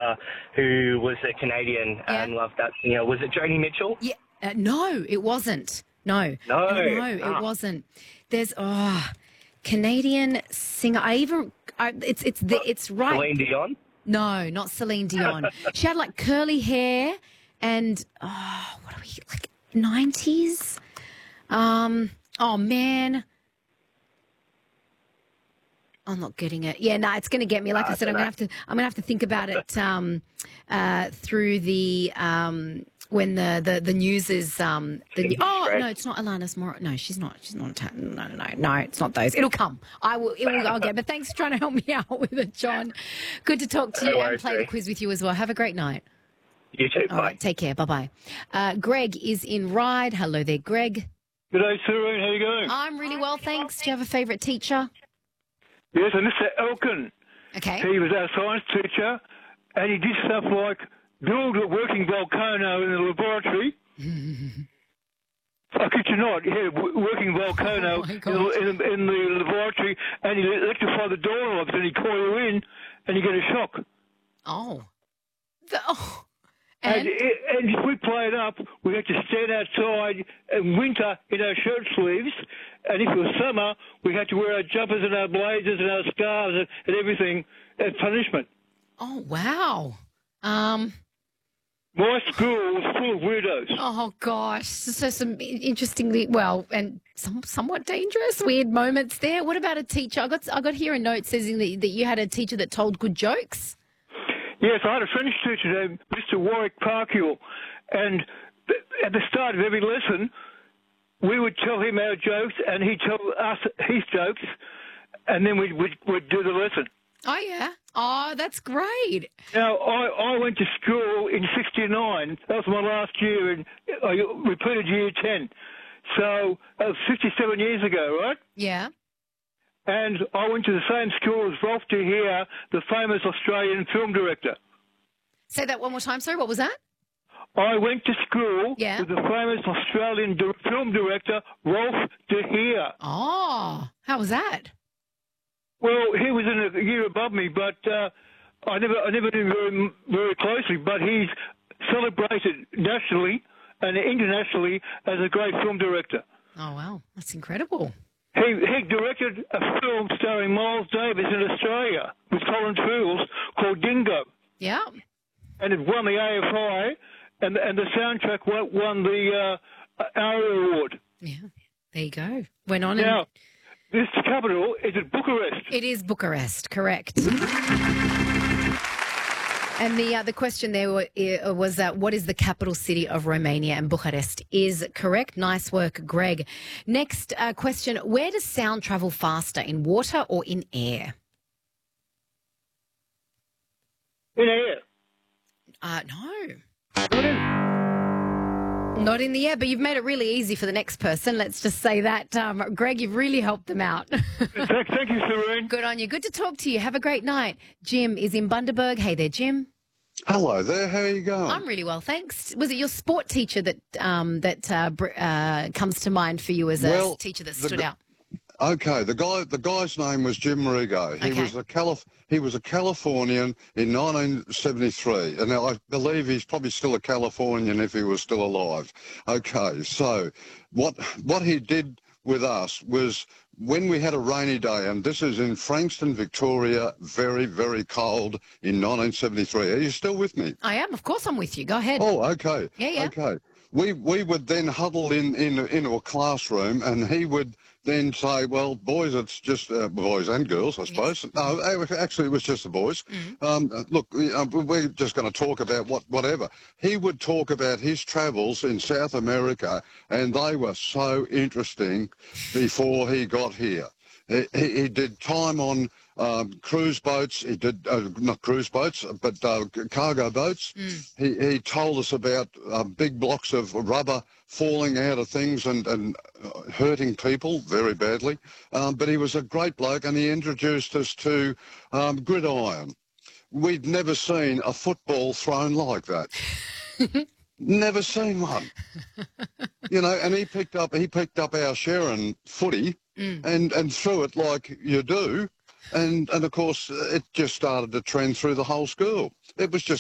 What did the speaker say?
who was a Canadian and loved that singer. Was it Joni Mitchell? Yeah. No, it wasn't. No. No. It wasn't. There's Canadian singer. It's right. Celine Dion? No, not Celine Dion. She had like curly hair and what are we like 90s? Oh man. I'm not getting it. Yeah, no, it's going to get me. Like I said, I'm going to have to think about it through the when the news is no, it's not Alanis Morissette. No, she's not. No, it's not those. It'll come. I'll get. But thanks for trying to help me out with it, John. Good to talk to you and play the quiz with you as well. Have a great night. You too. All right, take care. Bye bye. Greg is in Ryde. Hello there, Greg. Good day, Serene. How you going? I'm really well, thanks. Do you have a favourite teacher? Yes, and Mr. Elkin. Okay. He was our science teacher, and he did stuff like build a working volcano in the laboratory. I kid you not, he had a working volcano in the laboratory, and he electrify the door knobs, and he'd call you in, and you get a shock. Oh. And if we played up, we had to stand outside in winter in our shirt sleeves, and if it was summer, we had to wear our jumpers and our blazers and our scarves and everything as punishment. Oh, wow. My school was full of weirdos. Oh, gosh. So some interestingly, and somewhat dangerous, weird moments there. What about a teacher? I got here a note saying that you had a teacher that told good jokes. Yes, I had a French teacher named Mr. Warwick Parkhill, and at the start of every lesson, we would tell him our jokes, and he'd tell us his jokes, and then we'd do the lesson. Oh, yeah. Oh, that's great. Now, I went to school in 1969. That was my last year, and I repeated year 10. So that was 57 years ago, right? Yeah. And I went to the same school as Rolf de Heer, the famous Australian film director. Say that one more time, sorry. What was that? I went to school with the famous Australian film director, Rolf de Heer. Oh, how was that? Well, he was in a year above me, but I never knew him very closely. But he's celebrated nationally and internationally as a great film director. Oh, wow. That's incredible. He directed a film starring Miles Davis in Australia with Colin Tools called Dingo. Yeah. And it won the AFI, and the soundtrack won the ARIA Award. Yeah, there you go. Went on now, this capital, is it Bucharest? It is Bucharest, correct. And the question there was what is the capital city of Romania? And Bucharest is correct. Nice work, Greg. Next question, where does sound travel faster, in water or in air? In air. No. Not in the air, but you've made it really easy for the next person. Let's just say that. Greg, you've really helped them out. Thank you, Serene. Good on you. Good to talk to you. Have a great night. Jim is in Bundaberg. Hey there, Jim. Hello there. How are you going? I'm really well, thanks. Was it your sport teacher that comes to mind for you as a teacher that stood out? Okay, the guy's name was Jim Rigo. He was a Californian in 1973, and now I believe he's probably still a Californian if he was still alive. Okay, so what he did with us was when we had a rainy day, and this is in Frankston, Victoria, very, very cold in 1973. Are you still with me? I am, of course I'm with you. Go ahead. Oh, okay. Yeah. Okay. We would then huddle into a classroom, and he would then say, well, boys, it's just boys and girls, I suppose. Yes. No, actually, it was just the boys. Mm-hmm. Look, we're just going to talk about whatever. He would talk about his travels in South America, and they were so interesting before he got here. He did time on cruise boats. He did not cruise boats, but cargo boats. He told us about big blocks of rubber falling out of things and hurting people very badly. But he was a great bloke, and he introduced us to gridiron. We'd never seen a football thrown like that. Never seen one. You know, and he picked up our Sharon footy and threw it like you do. And of course, it just started to trend through the whole school. It was just